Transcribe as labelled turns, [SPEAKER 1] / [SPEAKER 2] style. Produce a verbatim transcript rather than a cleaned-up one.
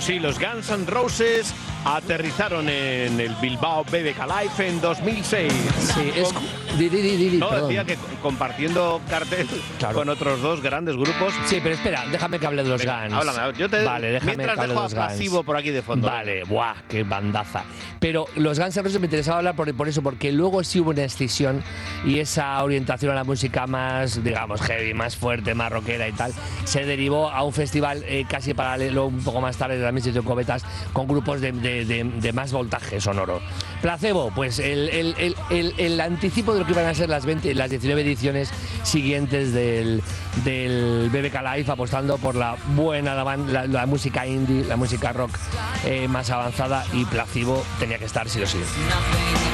[SPEAKER 1] sí, los Guns N' Roses aterrizaron en el Bilbao B B K Live en dos mil seis.
[SPEAKER 2] Sí, es...
[SPEAKER 1] Con...
[SPEAKER 2] Di, di, di, di,
[SPEAKER 1] no,
[SPEAKER 2] perdón.
[SPEAKER 1] decía que compartiendo cartel
[SPEAKER 2] claro.
[SPEAKER 1] con otros dos grandes grupos.
[SPEAKER 2] Sí, pero espera, déjame que hable de los
[SPEAKER 1] Venga,
[SPEAKER 2] Guns.
[SPEAKER 1] Háblame, yo te...
[SPEAKER 2] Vale, déjame
[SPEAKER 1] Mientras
[SPEAKER 2] que hable
[SPEAKER 1] dejo
[SPEAKER 2] de los
[SPEAKER 1] a Pasivo
[SPEAKER 2] Guns.
[SPEAKER 1] por aquí de fondo.
[SPEAKER 2] Vale, buah, qué bandaza. Pero los Guns N' Roses me interesaba hablar por, por eso, porque luego sí hubo una escisión y esa orientación a la música más, digamos, heavy, más fuerte, más rockera y tal, se derivó a un festival eh, casi paralelo, un poco más tarde, de la Misión de Cobetas, con grupos de, de, de, de más voltaje sonoro. Placebo, pues el, el, el, el, el anticipo de lo que iban a ser las, veinte, las diecinueve ediciones siguientes del, del B B K Live, apostando por la buena, la, la, la música indie, la música rock eh, más avanzada, y Placebo tenía que estar sí o sí.